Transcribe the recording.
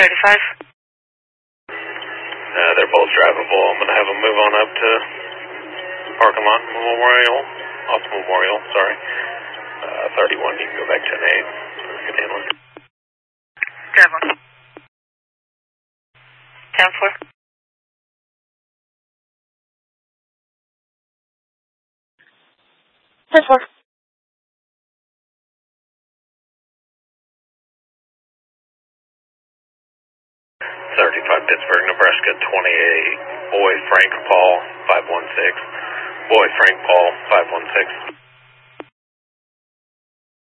35. They're both drivable. I'm going to have them move on up to parking lot Memorial, off Memorial, sorry. 31, you can go back to an 8. Good handling. Drive on. 10-4. 10-4. 35 Pittsburgh, Nebraska 28. Boy Frank Paul 516. Boy Frank Paul 516.